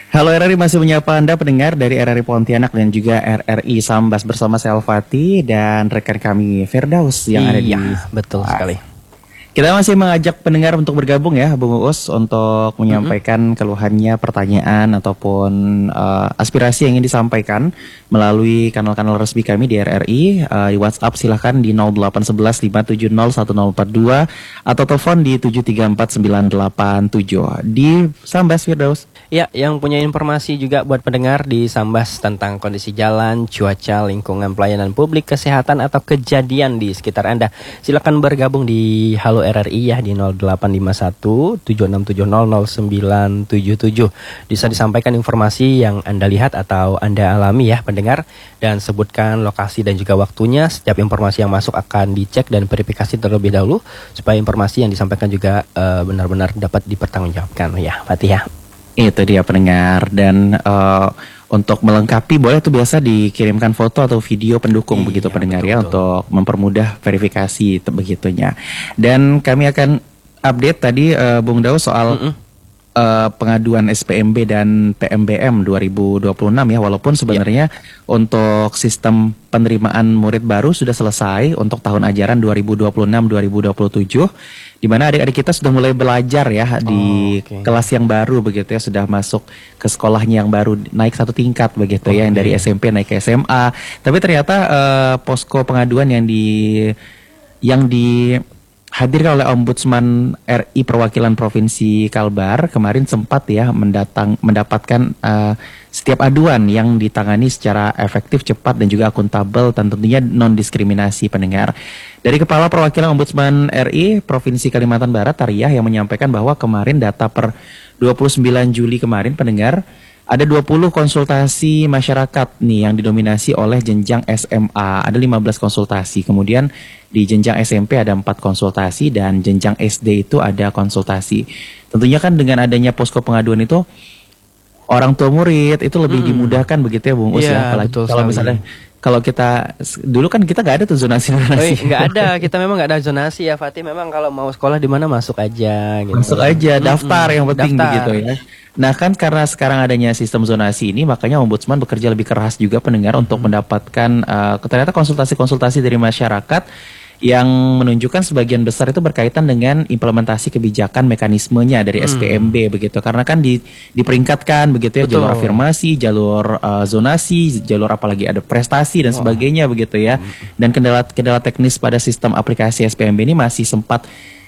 Halo RRI, masih menyapa Anda pendengar dari RRI Pontianak dan juga RRI Sambas bersama saya Alfati dan rekan kami Firdaus yang ada di... Iya, betul sekali. Kita masih mengajak pendengar untuk bergabung ya, Bung Uus, untuk menyampaikan keluhannya, pertanyaan ataupun aspirasi yang ingin disampaikan melalui kanal-kanal resmi kami di RRI. Di WhatsApp silahkan di 0811 570 1042 atau telepon di 734 987. Di Sambas, Firdaus. Ya, yang punya informasi juga buat pendengar di Sambas tentang kondisi jalan, cuaca, lingkungan pelayanan publik, kesehatan atau kejadian di sekitar Anda. Silakan bergabung di Halo RRI ya di 0851 7670 0977. Bisa disampaikan informasi yang Anda lihat atau Anda alami ya pendengar, dan sebutkan lokasi dan juga waktunya. Setiap informasi yang masuk akan dicek dan verifikasi terlebih dahulu supaya informasi yang disampaikan juga benar-benar dapat dipertanggungjawabkan ya, Fatih ya. Itu dia pendengar, dan untuk melengkapi boleh tuh biasa dikirimkan foto atau video pendukung begitu pendengar betul, ya untuk mempermudah verifikasi begitunya. Dan kami akan update tadi Bung Daus soal pengaduan SPMB dan PMBM 2026 ya, walaupun sebenarnya untuk sistem penerimaan murid baru sudah selesai untuk tahun ajaran 2026-2027, di mana adik-adik kita sudah mulai belajar ya di kelas yang baru begitu ya, sudah masuk ke sekolahnya yang baru, naik satu tingkat begitu ya, yang dari SMP naik ke SMA. Tapi ternyata posko pengaduan yang dihadirkan oleh Ombudsman RI perwakilan Provinsi Kalbar kemarin sempat ya mendapatkan setiap aduan yang ditangani secara efektif, cepat dan juga akuntabel, dan tentunya non diskriminasi pendengar. Dari Kepala Perwakilan Ombudsman RI Provinsi Kalimantan Barat Tariah yang menyampaikan bahwa kemarin data per 29 Juli kemarin pendengar ada 20 konsultasi masyarakat nih yang didominasi oleh jenjang SMA, ada 15 konsultasi. Kemudian di jenjang SMP ada 4 konsultasi dan jenjang SD itu ada konsultasi. Tentunya kan dengan adanya posko pengaduan itu orang tua murid itu lebih dimudahkan begitu ya Bung Us ya. Apalagi kalau misalnya kalau kita dulu kan kita nggak ada tuh zonasi. Nggak ada, kita memang nggak ada zonasi ya Fatih. Memang kalau mau sekolah di mana masuk aja gitu. Masuk aja, daftar yang penting begitu ya. Nah kan karena sekarang adanya sistem zonasi ini, makanya Ombudsman bekerja lebih keras juga pendengar untuk mendapatkan ternyata konsultasi-konsultasi dari masyarakat yang menunjukkan sebagian besar itu berkaitan dengan implementasi kebijakan mekanismenya dari SPMB begitu. Karena kan diperingkatkan begitu ya, jalur afirmasi, jalur zonasi, jalur apalagi ada prestasi dan sebagainya begitu ya. Dan kendala teknis pada sistem aplikasi SPMB ini masih sempat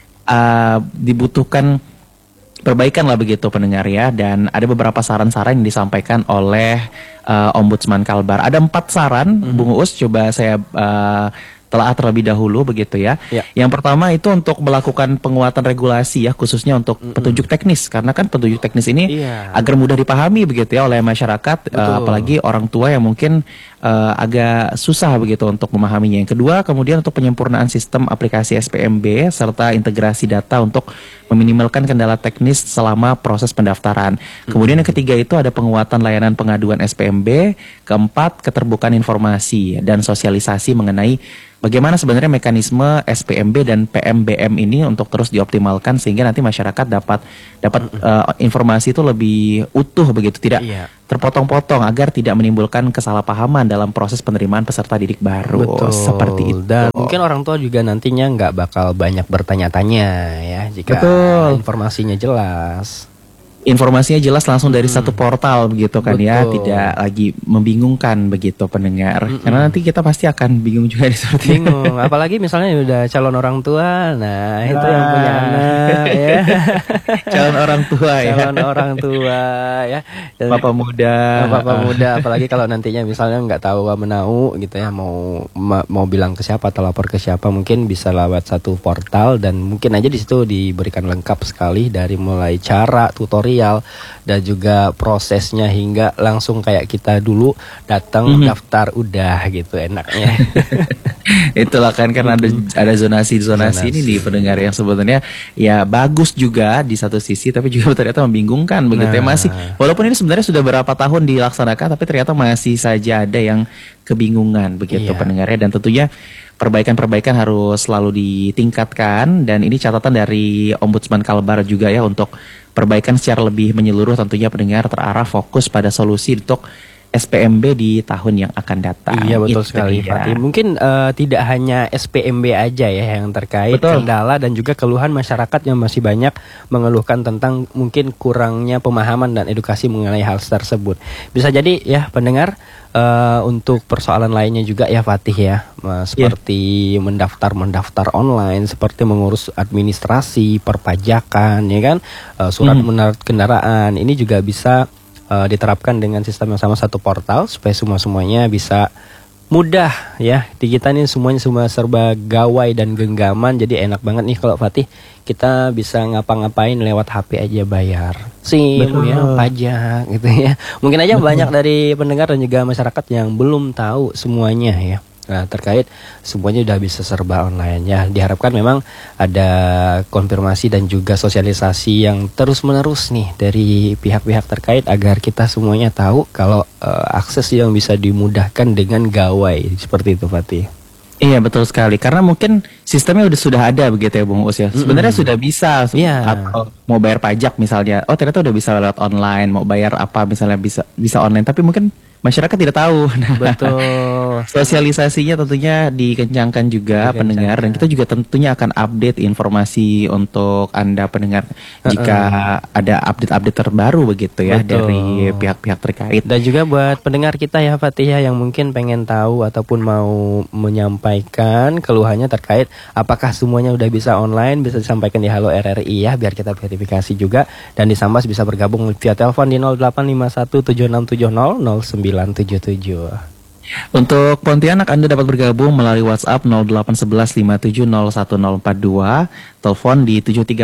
dibutuhkan perbaikan lah begitu pendengar ya. Dan ada beberapa saran-saran yang disampaikan oleh Ombudsman Kalbar. Ada 4 saran, Bung Uus, coba saya telah terlebih dahulu begitu ya. Yang pertama itu untuk melakukan penguatan regulasi ya, khususnya untuk petunjuk teknis, karena kan petunjuk teknis ini agar mudah dipahami begitu ya oleh masyarakat, apalagi orang tua yang mungkin agak susah begitu untuk memahaminya. Yang kedua, kemudian untuk penyempurnaan sistem aplikasi SPMB serta integrasi data untuk meminimalkan kendala teknis selama proses pendaftaran. Kemudian yang ketiga itu ada penguatan layanan pengaduan SPMB. Keempat, keterbukaan informasi dan sosialisasi mengenai bagaimana sebenarnya mekanisme SPMB dan PMBM ini untuk terus dioptimalkan sehingga nanti masyarakat dapat informasi itu lebih utuh begitu, tidak terpotong-potong, agar tidak menimbulkan kesalahpahaman dalam proses penerimaan peserta didik baru. Seperti itu. Dan mungkin orang tua juga nantinya nggak bakal banyak bertanya-tanya ya jika informasinya jelas. Informasinya jelas langsung dari satu portal begitu kan ya, tidak lagi membingungkan begitu pendengar. Karena nanti kita pasti akan bingung juga seperti bingung. Apalagi misalnya udah calon orang tua, nah itu yang punya anak ya. Calon orang tua ya. Calon orang tua ya. Dan Bapak muda, apalagi kalau nantinya misalnya nggak tahu menau gitu ya, mau bilang ke siapa atau lapor ke siapa, mungkin bisa lewat satu portal dan mungkin aja di situ diberikan lengkap sekali dari mulai cara, tutorial dan juga prosesnya hingga langsung kayak kita dulu datang daftar udah gitu enaknya. Itulah kan karena ada zonasi ini di pendengar yang sebetulnya ya bagus juga di satu sisi, tapi juga ternyata membingungkan begitu ya. Masih walaupun ini sebenarnya sudah berapa tahun dilaksanakan, tapi ternyata masih saja ada yang kebingungan begitu pendengarnya. Dan tentunya perbaikan-perbaikan harus selalu ditingkatkan, dan ini catatan dari Ombudsman Kalbar juga ya, untuk perbaikan secara lebih menyeluruh tentunya pendengar, terarah fokus pada solusi untuk SPMB di tahun yang akan datang. Iya betul Itu sekali dia. Fatih. Mungkin tidak hanya SPMB aja ya yang terkait kendala dan juga keluhan masyarakat yang masih banyak mengeluhkan tentang mungkin kurangnya pemahaman dan edukasi mengenai hal tersebut. Bisa jadi ya pendengar, untuk persoalan lainnya juga ya Fatih ya, seperti mendaftar online, seperti mengurus administrasi perpajakan ya kan, surat menarik kendaraan, ini juga bisa diterapkan dengan sistem yang sama, satu portal, supaya semuanya bisa mudah ya. Di kita nih semuanya serba gawai dan genggaman, jadi enak banget nih kalau Fatih kita bisa ngapa-ngapain lewat HP aja, bayar SIM ya, pajak gitu ya. Mungkin aja banyak dari pendengar dan juga masyarakat yang belum tahu semuanya ya. Nah, terkait semuanya udah bisa serba online ya. Diharapkan memang ada konfirmasi dan juga sosialisasi yang terus-menerus nih dari pihak-pihak terkait agar kita semuanya tahu kalau akses yang bisa dimudahkan dengan gawai seperti itu Fatih. Iya betul sekali, karena mungkin sistemnya sudah ada begitu ya Bung Us ya. Sebenarnya sudah bisa, atau mau bayar pajak misalnya, oh ternyata udah bisa lewat online, mau bayar apa misalnya bisa online, tapi mungkin masyarakat tidak tahu. Nah, betul. Sosialisasinya tentunya dikencangkan juga pendengar, dan kita juga tentunya akan update informasi untuk Anda pendengar jika ada update-update terbaru begitu ya. Betul. Dari pihak-pihak terkait. Dan juga buat pendengar kita ya Fatih ya, yang mungkin pengen tahu ataupun mau menyampaikan keluhannya terkait apakah semuanya udah bisa online, bisa disampaikan di Halo RRI ya, biar kita verifikasi juga. Dan di Sambas bisa bergabung via telepon di 085176700977. Untuk Pontianak Anda dapat bergabung melalui WhatsApp 0811570142, telepon di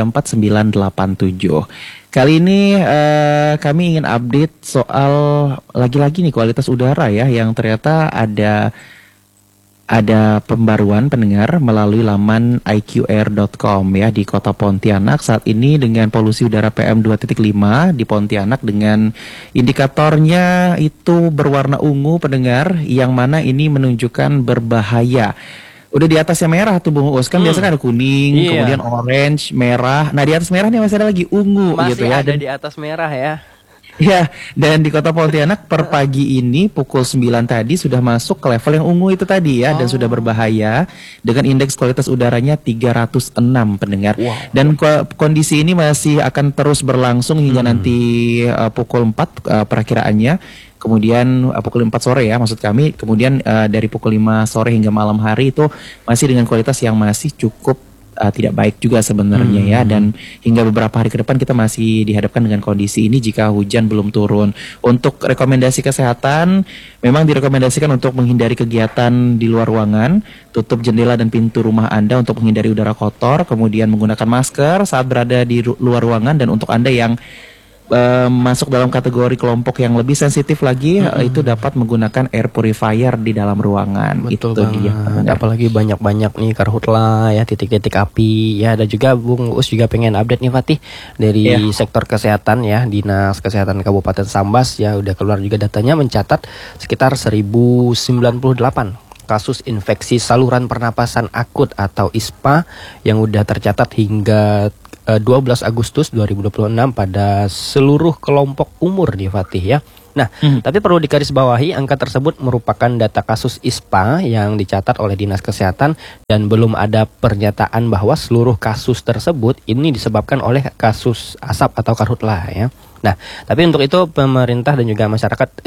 734-987. Kali ini kami ingin update soal lagi-lagi nih kualitas udara ya, yang ternyata ada pembaruan pendengar melalui laman iqair.com ya di Kota Pontianak saat ini, dengan polusi udara PM 2.5 di Pontianak dengan indikatornya itu berwarna ungu pendengar, yang mana ini menunjukkan berbahaya. Udah di atasnya merah tuh Bung Us, kan biasanya ada kuning, kemudian orange, merah. Nah di atas merah nih masih ada lagi ungu masih gitu ya. Ada di atas merah ya. Ya, dan di Kota Pontianak per pagi ini pukul 9 tadi sudah masuk ke level yang ungu itu tadi ya, dan sudah berbahaya dengan indeks kualitas udaranya 306 pendengar. Dan kondisi ini masih akan terus berlangsung hingga nanti pukul 4 perakiraannya. Kemudian pukul 4 sore ya maksud kami. Kemudian dari pukul 5 sore hingga malam hari itu masih dengan kualitas yang masih cukup tidak baik juga sebenarnya ya, dan hingga beberapa hari ke depan kita masih dihadapkan dengan kondisi ini jika hujan belum turun. Untuk rekomendasi kesehatan, memang direkomendasikan untuk menghindari kegiatan di luar ruangan, tutup jendela dan pintu rumah Anda untuk menghindari udara kotor, kemudian menggunakan masker saat berada di luar ruangan, dan untuk Anda yang masuk dalam kategori kelompok yang lebih sensitif lagi, itu dapat menggunakan air purifier di dalam ruangan. Betul itu banget. dia. Apalagi banyak-banyak nih karhutlah ya, titik-titik api ya. Dan juga Bung Us juga pengen update nih Fatih dari sektor kesehatan ya, Dinas Kesehatan Kabupaten Sambas ya, udah keluar juga datanya mencatat sekitar 1098 kasus infeksi saluran pernapasan akut atau ISPA yang udah tercatat hingga 12 Agustus 2026 pada seluruh kelompok umur nih Fatih ya. Nah, tapi perlu digarisbawahi angka tersebut merupakan data kasus ISPA yang dicatat oleh Dinas Kesehatan, dan belum ada pernyataan bahwa seluruh kasus tersebut ini disebabkan oleh kasus asap atau karhutlah ya. Nah, tapi untuk itu pemerintah dan juga masyarakat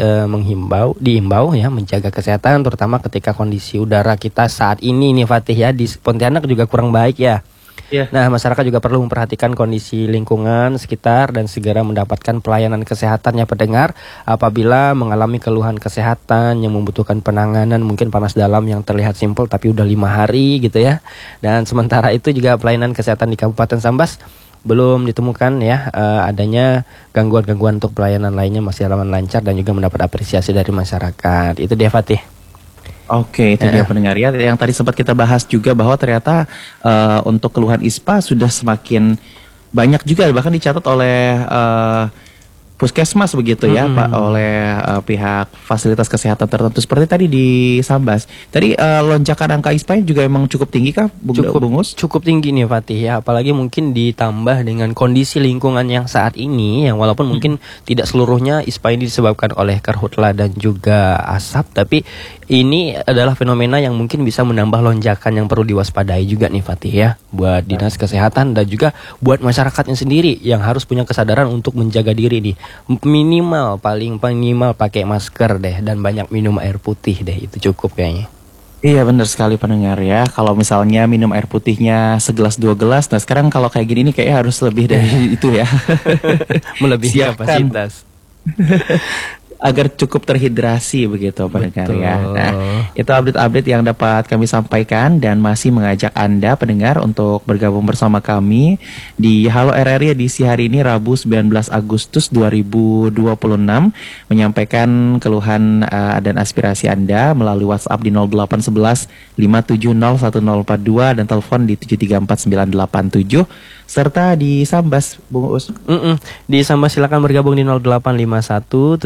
diimbau ya menjaga kesehatan, terutama ketika kondisi udara kita saat ini nih Fatih ya, di Pontianak juga kurang baik ya. Nah, masyarakat juga perlu memperhatikan kondisi lingkungan sekitar dan segera mendapatkan pelayanan kesehatan ya pendengar. Apabila mengalami keluhan kesehatan yang membutuhkan penanganan, mungkin panas dalam yang terlihat simpel tapi udah 5 hari gitu ya. Dan sementara itu juga pelayanan kesehatan di Kabupaten Sambas belum ditemukan ya adanya gangguan-gangguan untuk pelayanan lainnya, masih aman lancar dan juga mendapat apresiasi dari masyarakat. Itu dia Fatih. Oke, itu dia pendengar ya. Yang tadi sempat kita bahas juga bahwa ternyata untuk keluhan ISPA sudah semakin banyak juga, bahkan dicatat oleh puskesmas begitu ya Pak, oleh pihak fasilitas kesehatan tertentu seperti tadi di Sambas. Tadi lonjakan angka ispa juga emang cukup tinggi kah, Bungus? Cukup tinggi nih Fatih ya, apalagi mungkin ditambah dengan kondisi lingkungan yang saat ini, yang walaupun mungkin tidak seluruhnya ispa ini disebabkan oleh karhutla dan juga asap, tapi ini adalah fenomena yang mungkin bisa menambah lonjakan yang perlu diwaspadai juga nih Fatih ya, buat dinas kesehatan dan juga buat masyarakatnya sendiri yang harus punya kesadaran untuk menjaga diri nih. Paling minimal pakai masker deh, dan banyak minum air putih deh, itu cukup kayaknya. Iya benar sekali pendengar ya. Kalau misalnya minum air putihnya segelas 2 gelas, nah sekarang kalau kayak gini nih kayaknya harus lebih dari itu ya. Melebihi Siapkan kapasitas. agar cukup terhidrasi begitu pendengar ya. Betul. Nah, itu update-update yang dapat kami sampaikan dan masih mengajak Anda pendengar untuk bergabung bersama kami di Halo RRI edisi hari ini Rabu 19 Agustus 2026, menyampaikan keluhan dan aspirasi Anda melalui WhatsApp di 0811 5701042 dan telepon di 7349987 serta di Sambas Bung Us. Di Sambas silakan bergabung di 0851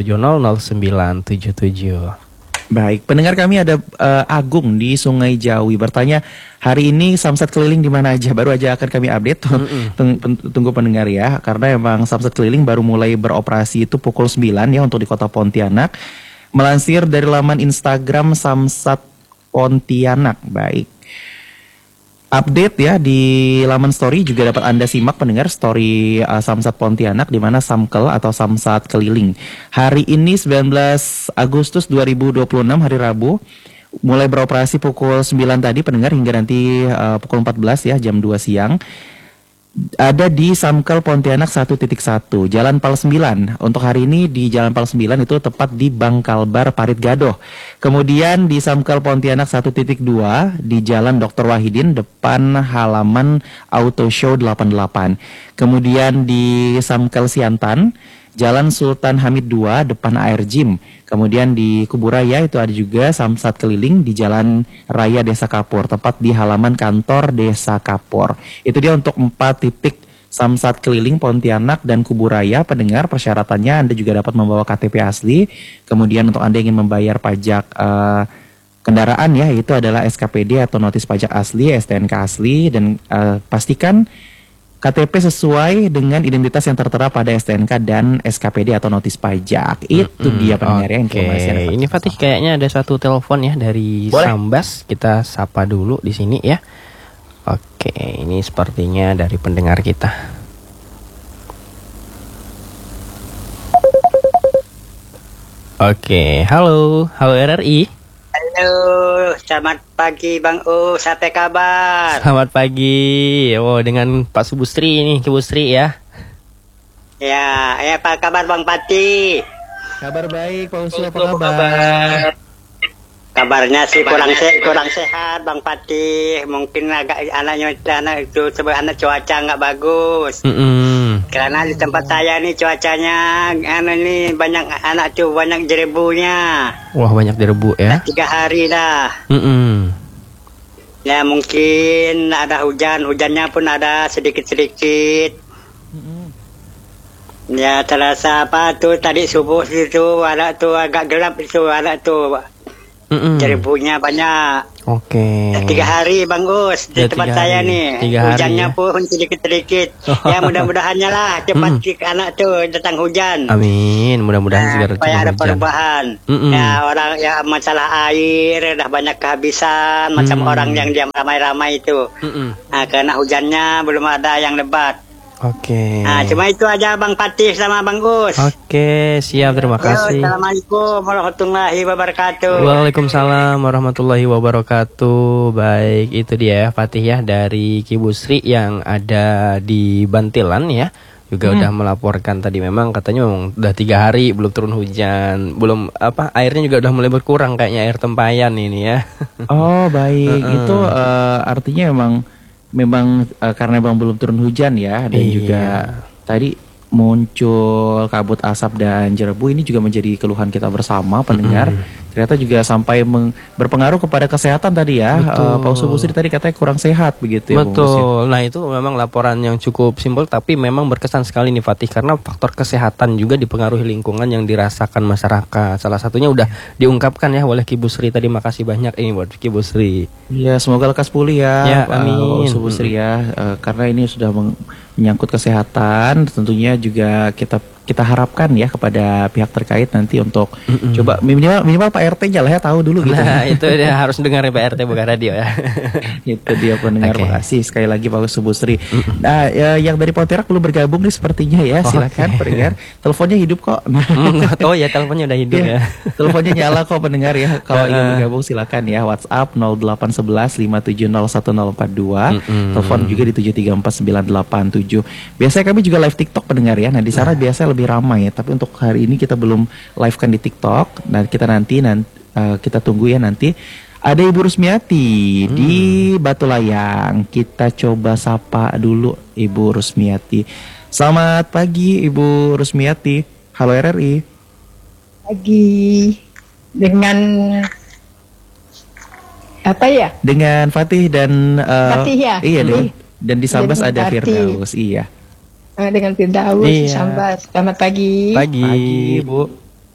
76700977. Baik, pendengar kami ada Agung di Sungai Jawi bertanya, hari ini samsat keliling di mana aja? Baru aja akan kami update. Tunggu pendengar ya, karena emang samsat keliling baru mulai beroperasi itu pukul 9 ya untuk di Kota Pontianak. Melansir dari laman Instagram Samsat Pontianak. Baik. Update ya di laman story juga dapat Anda simak pendengar story Samsat Pontianak di mana Samkel atau Samsat keliling. Hari ini 19 Agustus 2026 hari Rabu mulai beroperasi pukul 9 tadi pendengar hingga nanti pukul 14 ya jam 2 siang. Ada di Samkel Pontianak 1.1 Jalan Pal 9. Untuk hari ini di Jalan Pal 9 itu tepat di Bangkalbar Parit Gadoh. Kemudian di Samkel Pontianak 1.2 di Jalan Dr. Wahidin depan halaman Auto Show 88. Kemudian di Samkel Siantan Jalan Sultan Hamid 2 depan Air Gym. Kemudian di Kuburaya itu ada juga samsat keliling di Jalan Raya Desa Kapur, tepat di halaman kantor Desa Kapur. Itu dia untuk 4 titik samsat keliling Pontianak dan Kuburaya. Pendengar, persyaratannya Anda juga dapat membawa KTP asli. Kemudian untuk Anda yang ingin membayar pajak kendaraan ya, itu adalah SKPD atau notis pajak asli, STNK asli, dan pastikan KTP sesuai dengan identitas yang tertera pada STNK dan SKPD atau notis pajak. Itu dia pendengar ya informasi. Ini Fatih kayaknya ada satu telepon ya dari Sambas. Kita sapa dulu di sini ya. Oke, ini sepertinya dari pendengar kita. Oke, halo RRI. Halo, selamat pagi Bang Us, apa kabar? Selamat pagi. Dengan Pak Subustri ini, Subustri ya. Ya, apa kabar Bang Pati? Kabar baik, Pak Usu, apa kabar? Kabarnya sih kurang sehat Bang Pati. Mungkin agak anak cuaca nggak bagus. Karena di tempat saya nih cuacanya banyak anak tuh banyak jerebunya. Wah, banyak debu ya. 3 hari dah. Ya mungkin ada hujannya pun ada sedikit-sedikit. Ya terasa apa tuh tadi subuh itu ada tuh agak gelap itu ada tuh. Jerebunya banyak. Oke. 3 hari Bang Us di tempat saya nih. Hujannya pun sedikit-sedikit. Ya mudah-mudahannya lah cepat anak tuh datang hujan. Amin. Mudah-mudahan segera supaya ada perubahan. Ya orang ya masalah air dah banyak kehabisan macam orang yang diam ramai-ramai itu. Nah, karena hujannya belum ada yang lebat. Oke. Nah, cuma itu aja Bang Patih sama Bang Gus. Oke, siap, terima kasih. Assalamualaikum warahmatullahi wabarakatuh. Waalaikumsalam warahmatullahi wabarakatuh. Baik, itu dia Fatih ya dari Kibusri yang ada di Bantilan ya. Juga udah melaporkan tadi, memang katanya memang udah 3 hari belum turun hujan, belum airnya juga udah mulai berkurang kayaknya, air tempayan ini ya. Oh baik, itu artinya memang karena belum turun hujan ya, dan juga tadi muncul kabut asap dan jerebu, ini juga menjadi keluhan kita bersama pendengar. Ternyata juga sampai berpengaruh kepada kesehatan tadi ya. Pak Usubusri tadi katanya kurang sehat begitu ya. Betul. Nah itu memang laporan yang cukup simpel tapi memang berkesan sekali nih Fatih, karena faktor kesehatan juga dipengaruhi lingkungan yang dirasakan masyarakat. Salah satunya udah diungkapkan ya oleh Ki Busri tadi. Makasih banyak ini buat Ki Busri. Iya, semoga lekas pulih ya, amin. Pak Usubusri ya. Karena ini sudah menyangkut kesehatan, tentunya juga kita harapkan ya kepada pihak terkait nanti untuk coba minimal Pak RT-nya lah ya tahu dulu gitu. Nah itu dia harus dengar Pak RT bukan radio ya. Itu dia pendengar. Makasih sekali lagi Pak Usubusri. Nah yang dari Pontianak belum bergabung nih sepertinya ya. Silakan pendengar. Teleponnya hidup kok. Oh ya, teleponnya udah hidup ya. Teleponnya nyala kok pendengar ya. Kalau ingin bergabung silakan ya. WhatsApp 0811 5701042. Telepon juga di 7349887. Biasanya kami juga live TikTok pendengar ya. Nah di sana biasanya lebih ramai, tapi untuk hari ini kita belum live kan di TikTok. Nah kita kita tunggu ya nanti. Ada Ibu Rusmiati di Batu Layang. Kita coba sapa dulu Ibu Rusmiati. Selamat pagi Ibu Rusmiati. Halo RRI. Pagi. Dengan apa ya? Dengan Fatih dan Fatih ya. Iya dan di Sambas ada Fatih. Firdaus. Iya. Dengan Firdaus Sambas. Selamat pagi. Pagi Bu.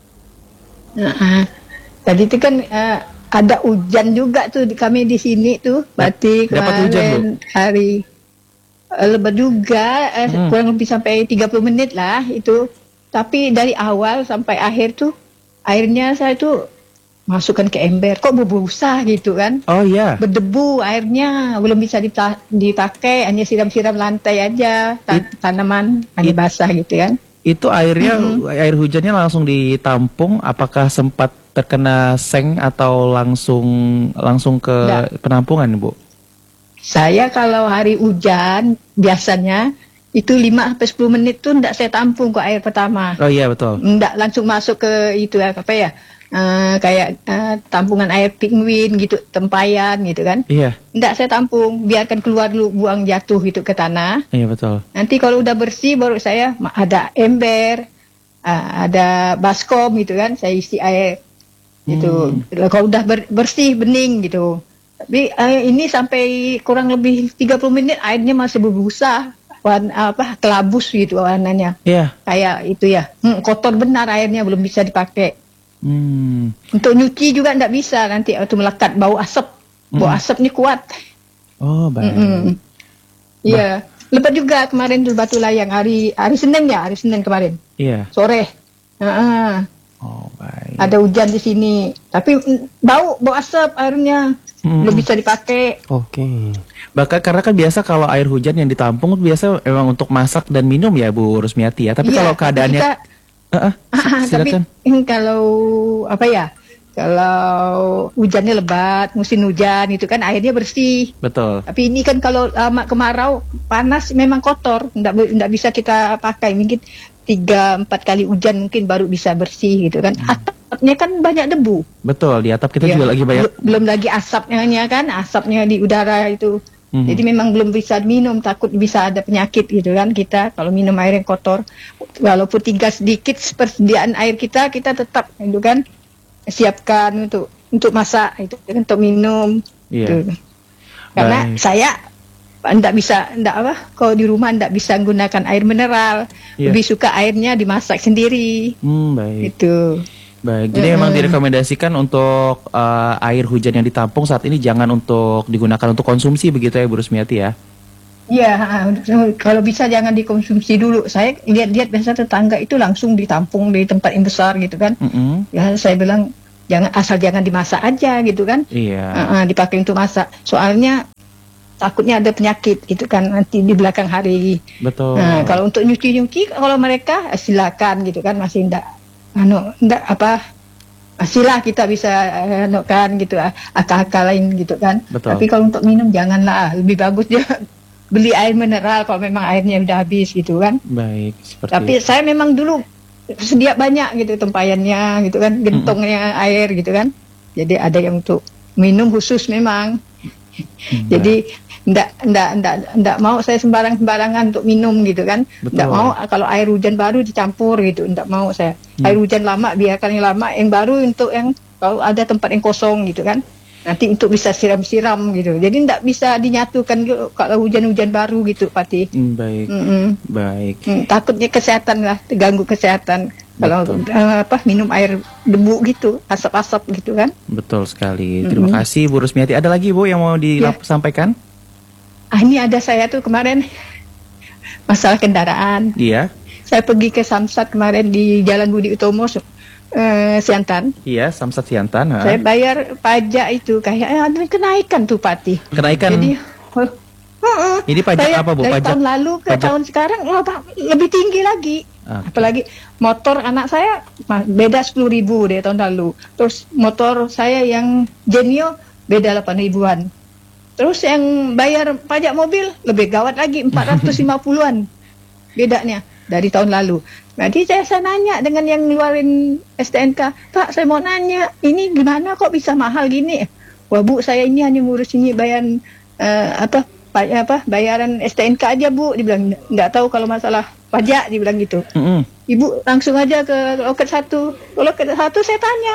Tadi itu kan ada hujan juga tuh kami di sini tuh. Batik kemarin hari lebat juga, kurang lebih sampai 30 menit lah itu. Tapi dari awal sampai akhir tuh airnya saya tuh masukkan ke ember, kok berbusah gitu kan? Oh iya. Berdebu airnya, belum bisa dipakai, hanya siram-siram lantai aja, tanaman hanya basah gitu kan? Itu airnya, air hujannya langsung ditampung, apakah sempat terkena seng atau langsung ke penampungan Bu? Saya kalau hari hujan biasanya itu 5-10 menit tuh enggak saya tampung kok air pertama. Oh iya betul. Enggak langsung masuk ke itu apa ya? Kayak tampungan air penguin gitu, tempayan gitu kan. Iya. Enggak saya tampung, biarkan keluar dulu, buang jatuh gitu ke tanah. Iya betul. Nanti kalau udah bersih baru saya ada ember, ada baskom gitu kan, saya isi air gitu. Kalau udah bersih bening gitu. Tapi ini sampai kurang lebih 30 menit airnya masih berbusa, kelabus gitu warnanya. Iya. Kayak itu ya, kotor benar airnya, belum bisa dipakai. Untuk nyuci juga enggak bisa, nanti itu melekat bau asap. Bau asapnya kuat. Oh, baik. Iya. Lepas juga kemarin di Batu Layang hari Senin kemarin. Iya. Sore. Oh, baik. Ada hujan di sini, tapi bau asap airnya. Belum bisa dipakai. Oke. Bahkan karena kan biasa kalau air hujan yang ditampung biasa memang untuk masak dan minum ya Bu Rusmiati ya. Tapi kalau keadaannya tapi kalau apa ya, kalau hujannya lebat, musim hujan itu kan airnya bersih. Betul. Tapi ini kan kalau lama kemarau, panas memang kotor, nggak bisa kita pakai. Mungkin 3-4 kali hujan mungkin baru bisa bersih gitu kan. Atapnya kan banyak debu. Betul, di atap kita juga lagi banyak. Belum lagi asapnya di udara itu. Jadi memang belum bisa minum, takut bisa ada penyakit gitu kan kita kalau minum air yang kotor. Walaupun tinggal sedikit persediaan air kita tetap itu kan siapkan untuk masak itu kan, untuk minum. Gitu. Karena saya kalau di rumah enggak bisa menggunakan air mineral. Lebih suka airnya dimasak sendiri. Baik. Itu. Baik, jadi memang direkomendasikan untuk air hujan yang ditampung saat ini jangan untuk digunakan untuk konsumsi begitu ya Bu Rusmiati ya? Iya, kalau bisa jangan dikonsumsi dulu. Saya lihat biasa tetangga itu langsung ditampung di tempat yang besar gitu kan. Ya saya bilang jangan dimasak aja gitu kan. Iya. Dipakai untuk masak. Soalnya takutnya ada penyakit gitu kan nanti di belakang hari. Betul. Nah, kalau untuk nyuci kalau mereka silakan gitu kan, masih masihlah kita bisa gitu akal-akal lain gitu kan. Betul. Tapi kalau untuk minum janganlah, lebih bagus dia beli air mineral kalau memang airnya udah habis gitu kan. Baik, tapi saya memang dulu sedia banyak gitu tempayannya gitu kan, gentongnya air gitu kan. Jadi ada yang untuk minum khusus memang. Jadi ndak mau saya sembarangan untuk minum gitu kan. Ndak mau kalau air hujan baru dicampur gitu, ndak mau saya. Air hujan lama biarkan yang lama, yang baru untuk yang kalau ada tempat yang kosong gitu kan. Nanti untuk bisa siram-siram gitu. Jadi ndak bisa dinyatukan gitu, kalau hujan-hujan baru gitu, Pati. Baik. Baik. Takutnya kesehatan lah, terganggu kesehatan. Kalau minum air debu gitu, asap-asap gitu kan. Betul sekali. Terima kasih Bu Rusmiati. Ada lagi Bu yang mau disampaikan? Ini ada saya tuh kemarin masalah kendaraan. Iya. Saya pergi ke Samsat kemarin di Jalan Budi Utomo, Siantan. Iya, Samsat Siantan. Saya bayar pajak itu kayak ada kenaikan tuh, Pati. Kenaikan. Jadi, ini pajak apa Bu? Dari Pajak tahun lalu ke tahun sekarang lebih tinggi lagi. Okay. Apalagi motor anak saya beda 10.000 dari tahun lalu. Terus motor saya yang Genio beda 8.000-an. Terus yang bayar pajak mobil lebih gawat lagi, 450-an bedanya dari tahun lalu. Jadi saya nanya dengan yang ngeluarin STNK, Pak saya mau nanya, ini gimana kok bisa mahal gini? Wah Bu, saya ini hanya ngurus ini bayaran bayaran STNK aja Bu, dibilang nggak tahu kalau masalah pajak, dibilang gitu. Ibu langsung aja ke loket 1. Loket 1 saya tanya,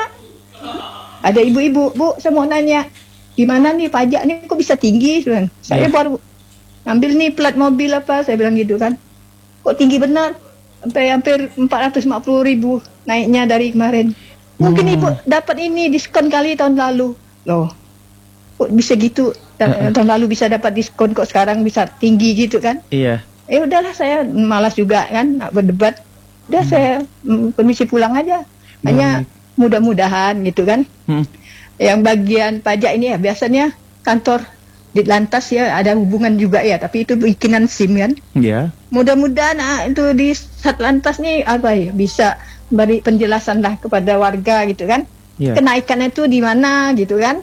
ada ibu-ibu, Bu saya mau nanya, gimana nih pajak nih kok bisa tinggi? Saya baru ambil nih plat mobil apa, saya bilang gitu kan, kok tinggi benar, sampai hampir 450.000 naiknya dari kemarin. Mungkin ibu dapat ini diskon kali tahun lalu. Loh, kok bisa gitu? Tahun lalu bisa dapat diskon, kok sekarang bisa tinggi gitu kan? Iya. Udahlah, saya malas juga kan nak berdebat. Udah saya permisi pulang aja. Hanya mudah-mudahan gitu kan. Yang bagian pajak ini ya biasanya kantor Ditlantas ya ada hubungan juga ya, tapi itu bikinan SIM kan. Iya. Mudah-mudahan itu di Satlantas nih bisa beri penjelasan lah kepada warga gitu kan. Yeah. Kenaikannya itu di mana gitu kan.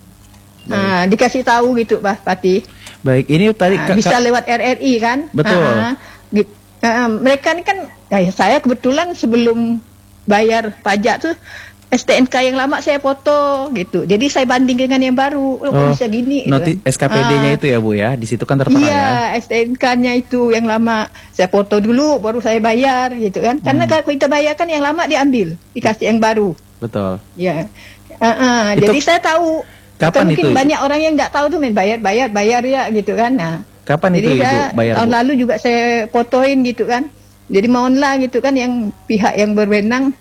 Nah, dikasih tahu gitu Pak Pati. Baik, ini tadi bisa lewat RRI kan. Betul. Mereka ini kan saya kebetulan sebelum bayar pajak tuh STNK yang lama saya foto gitu. Jadi saya banding dengan yang baru. Kok bisa gini? SKPD-nya itu ya Bu ya. Di situ kan tertera ya. STNK-nya itu yang lama saya foto dulu baru saya bayar gitu kan. Karena kalau kita bayar kan yang lama diambil, dikasih yang baru. Betul. Ya. Jadi saya tahu. Kapan mungkin itu? Banyak orang yang nggak tahu tuh bayar ya gitu kan. Nah, kapan jadi itu Ibu bayar? Tahun lalu juga saya fotoin gitu kan. Jadi mohonlah gitu kan yang pihak yang berwenang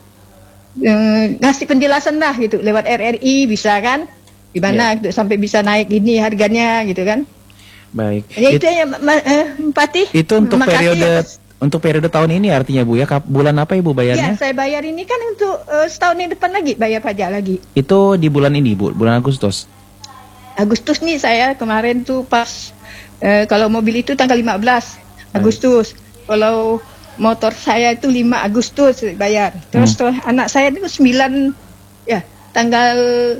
ngasih penjelasan lah gitu lewat RRI bisa kan gimana gitu, sampai bisa naik ini harganya gitu kan. Baik. Ya itu ya Pati. Itu untuk periode tahun ini artinya Bu ya. Bulan apa Ibu bayarnya? Ya saya bayar ini kan untuk setahun yang depan lagi bayar pajak lagi. Itu di bulan ini Bu, bulan Agustus. Agustus nih saya kemarin tuh pas kalau mobil itu tanggal 15 Agustus. Kalau motor saya itu 5 Agustus bayar. Terus anak saya itu 9 ya tanggal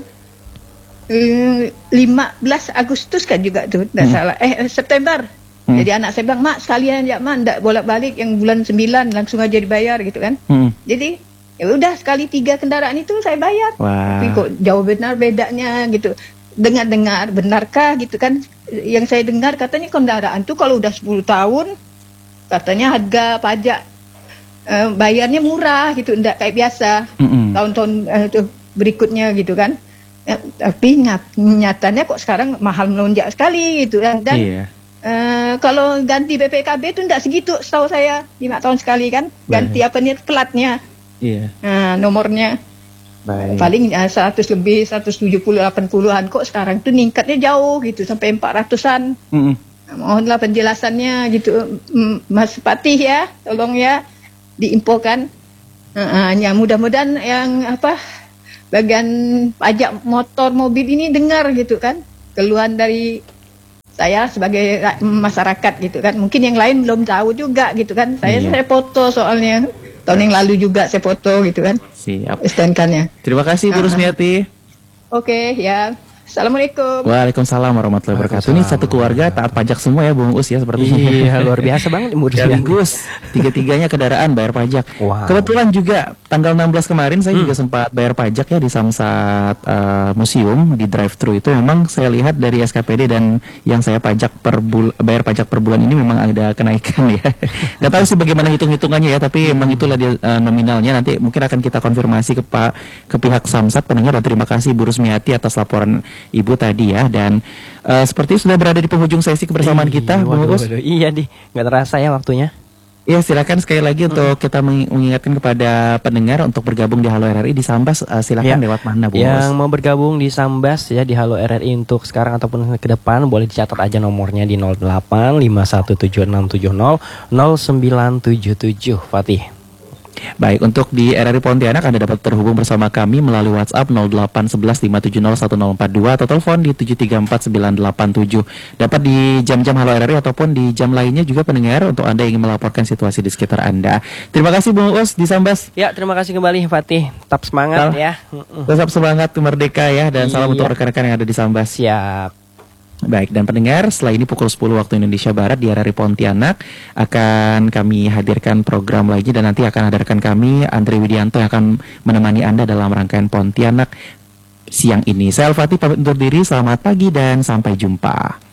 15 Agustus kan juga tuh enggak salah. September. Jadi anak saya bilang, "Mak, sekalian ya, Mak, enggak bolak-balik yang bulan 9 langsung aja dibayar gitu kan." Jadi ya udah sekali 3 kendaraan itu saya bayar. Tapi kok jauh benar bedanya gitu. Dengar-dengar benarkah gitu kan? Yang saya dengar katanya kendaraan tuh kalau udah 10 tahun katanya harga pajak bayarnya murah gitu, enggak kayak biasa tahun-tahun berikutnya gitu kan. Tapi nyatanya kok sekarang mahal melonjak sekali gitu kan. Dan kalau ganti BPKB itu enggak segitu setahu saya, 5 tahun sekali kan ganti platnya. Nomornya. Baik. Paling 100 lebih 170 80-an kok sekarang tuh ningkatnya jauh gitu sampai 400-an. Mohonlah penjelasannya gitu Mas Patih ya, tolong ya diinfokan. Ya mudah-mudahan yang bagian pajak motor mobil ini dengar gitu kan keluhan dari saya sebagai masyarakat gitu kan. Mungkin yang lain belum tahu juga gitu kan. Saya foto soalnya tahun yang lalu juga saya foto gitu kan. Siap. STNK-nya. Terima kasih Bu Rusmiati. Oke ya. Assalamualaikum. Waalaikumsalam warahmatullahi wabarakatuh. Ini satu keluarga taat pajak semua ya Bung Us ya sepertinya. Iya, luar biasa banget umur sekaligus tiga-tiganya kendaraan bayar pajak. Wow. Kebetulan juga tanggal 16 kemarin saya juga sempat bayar pajak ya di Samsat Museum di drive-thru itu. Memang saya lihat dari SKPD dan yang saya pajak bayar pajak per bulan ini memang ada kenaikan ya. Gak tahu sih bagaimana hitung-hitungannya ya, tapi memang itulah dia nominalnya. Nanti mungkin akan kita konfirmasi ke pihak Samsat pendengar. Dan terima kasih Bu Rusmiati atas laporan Ibu tadi ya. Dan seperti sudah berada di penghujung sesi kebersamaan kita, Bung Us. Iya di, nggak terasa ya waktunya. Ya, silakan sekali lagi untuk kita mengingatkan kepada pendengar untuk bergabung di Halo RRI di Sambas. Silakan lewat mana, Bu? Yang mau bergabung di Sambas ya di Halo RRI untuk sekarang ataupun ke depan boleh dicatat aja nomornya di 085176700977 Fatih. Baik, untuk di RRI Pontianak Anda dapat terhubung bersama kami melalui WhatsApp 0811570142 atau telepon di 7349987. Dapat di jam-jam Halo RRI ataupun di jam lainnya juga pendengar untuk Anda yang ingin melaporkan situasi di sekitar Anda. Terima kasih Bung Us di Sambas. Ya, terima kasih kembali Fatih. Tetap semangat ya. Tetap semangat merdeka ya, dan salam untuk rekan-rekan yang ada di Sambas. Siap. Baik, dan pendengar, setelah ini pukul 10 waktu Indonesia Barat di RRI Pontianak akan kami hadirkan program lagi, dan nanti akan hadirkan kami Andre Widianto yang akan menemani Anda dalam rangkaian Pontianak siang ini. Saya Al-Fatih pamit undur diri, selamat pagi dan sampai jumpa.